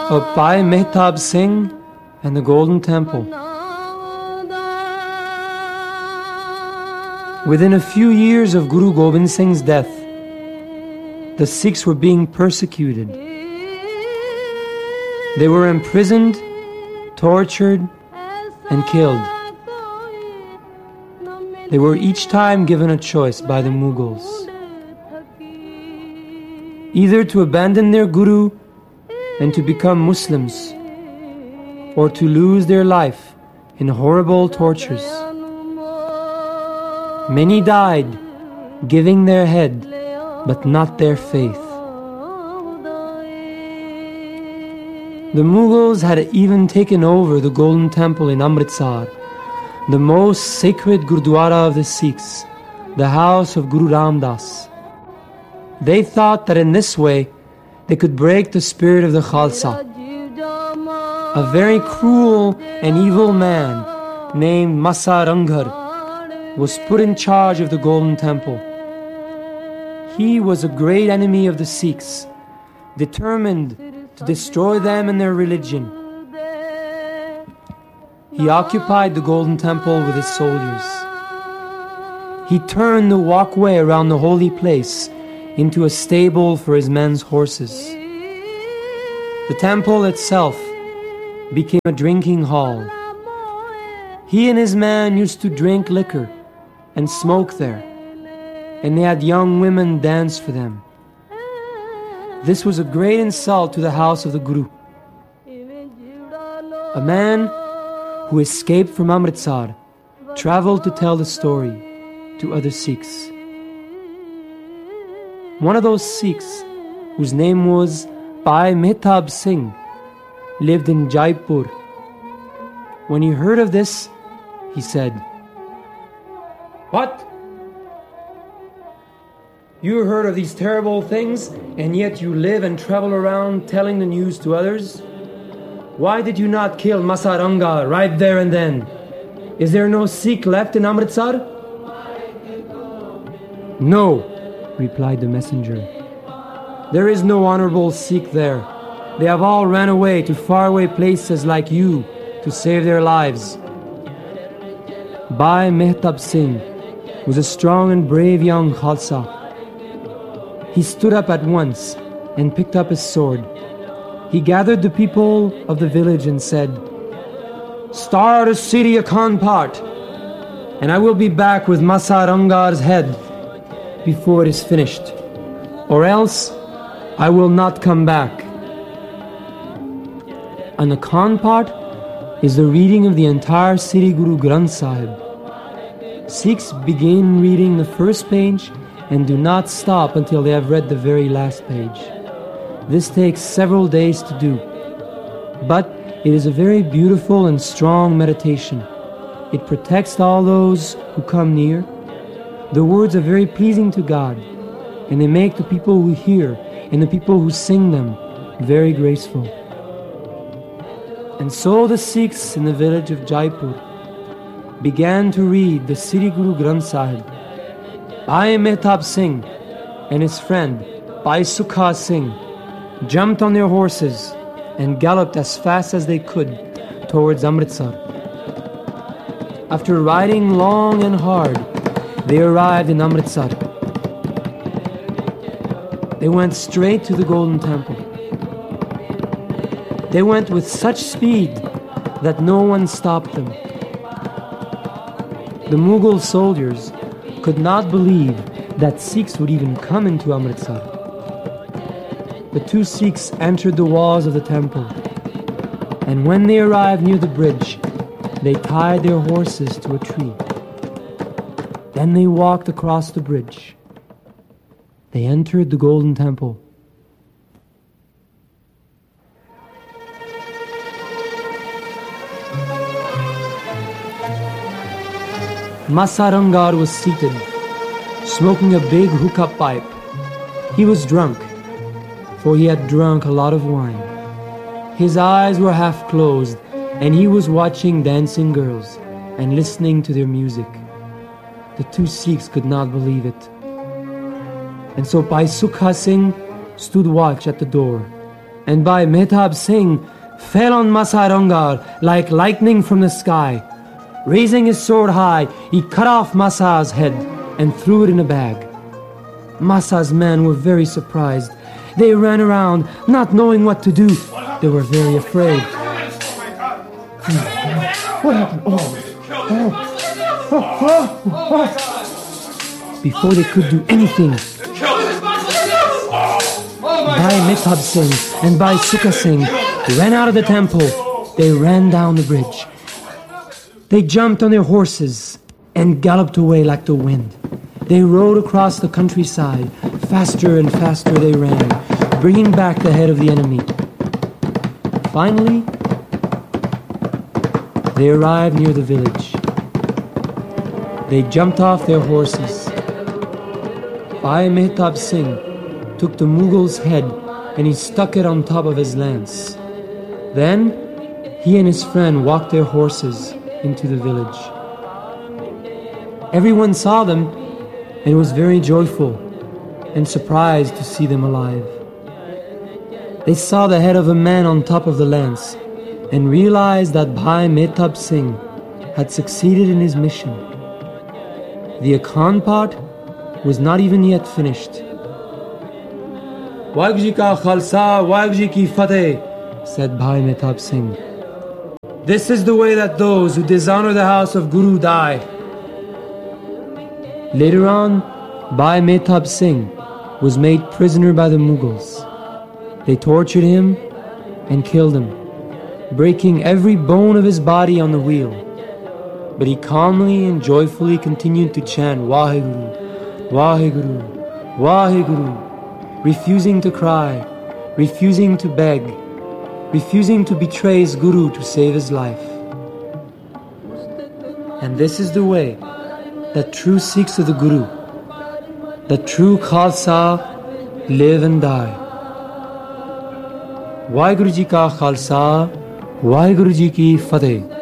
of Bhai Mehtab Singh and the Golden Temple. Within a few years of Guru Gobind Singh's death, the Sikhs were being persecuted. They were imprisoned, tortured, and killed. They were each time given a choice by the Mughals: either to abandon their Guru and to become Muslims, or to lose their life in horrible tortures. Many died, giving their head, but not their faith. The Mughals had even taken over the Golden Temple in Amritsar, the most sacred Gurdwara of the Sikhs, the house of Guru Ram Das. They thought that in this way they could break the spirit of the Khalsa. A very cruel and evil man named Masa Ranghar was put in charge of the Golden Temple. He was a great enemy of the Sikhs, determined to destroy them and their religion. He occupied the Golden Temple with his soldiers. He turned the walkway around the holy place into a stable for his men's horses. The temple itself became a drinking hall. He and his man used to drink liquor and smoke there, and they had young women dance for them. This was a great insult to the house of the Guru. A man who escaped from Amritsar traveled to tell the story to other Sikhs. One of those Sikhs, whose name was Bhai Mehtab Singh, lived in Jaipur. When he heard of this, he said, "What? You heard of these terrible things, and yet you live and travel around telling the news to others? Why did you not kill Masa Ranghar right there and then? Is there no Sikh left in Amritsar?" "No," replied the messenger. "There is no honorable Sikh there. They have all ran away to faraway places like you to save their lives." Bhai Mehtab Singh was a strong and brave young Khalsa. He stood up at once and picked up his sword. He gathered the people of the village and said, "Start a city Khanpat, and I will be back with Masa Ranghar's head before it is finished, or else I will not come back." And the Khanpat is the reading of the entire Sri Guru Granth Sahib. Sikhs begin reading the first page and do not stop until they have read the very last page. This takes several days to do, but it is a very beautiful and strong meditation. It protects all those who come near. The words are very pleasing to God, and they make the people who hear and the people who sing them very graceful. And so the Sikhs in the village of Jaipur began to read the Sri Guru Granth Sahib. Bhai Mehtab Singh and his friend Bhai Sukha Singh jumped on their horses and galloped as fast as they could towards Amritsar. After riding long and hard, they arrived in Amritsar. They went straight to the Golden Temple. They went with such speed that no one stopped them. The Mughal soldiers could not believe that Sikhs would even come into Amritsar. The two Sikhs entered the walls of the temple, and when they arrived near the bridge, they tied their horses to a tree. Then they walked across the bridge. They entered the Golden Temple. Masa Ranghar was seated, smoking a big hookah pipe. He was drunk, for he had drunk a lot of wine. His eyes were half closed, and he was watching dancing girls and listening to their music. The two Sikhs could not believe it. And so Bhai Sukha Singh stood watch at the door and Bhai Mehtab Singh fell on Masa Rangar like lightning from the sky. Raising his sword high, he cut off Masa's head and threw it in a bag. Masa's men were very surprised. They ran around, not knowing what to do. They were very afraid. What happened? Before they could do anything, Bhai Mehtab Singh and Bhai Sukha Singh ran out of the temple. They ran down the bridge. They jumped on their horses and galloped away like the wind. They rode across the countryside. Faster and faster they ran, bringing back the head of the enemy. Finally, they arrived near the village. They jumped off their horses. Bhai Mehtab Singh took the Mughal's head and he stuck it on top of his lance. Then, he and his friend walked their horses into the village. Everyone saw them and was very joyful and surprised to see them alive. They saw the head of a man on top of the lance and realized that Bhai Mehtab Singh had succeeded in his mission. The Akhand part was not even yet finished. Waheguru Ji ka Khalsa, Waheguru Ji ki Fateh, said Bhai Mehtab Singh. This is the way that those who dishonor the house of Guru die. Later on, Bhai Mehtab Singh was made prisoner by the Mughals. They tortured him and killed him, breaking every bone of his body on the wheel. But he calmly and joyfully continued to chant Waheguru, Waheguru, Waheguru, refusing to cry, refusing to beg, refusing to betray his Guru to save his life. And this is the way that true Sikhs of the Guru, that true Khalsa, live and die. Waheguru Ji ka Khalsa, Waheguru Ji ki Fateh.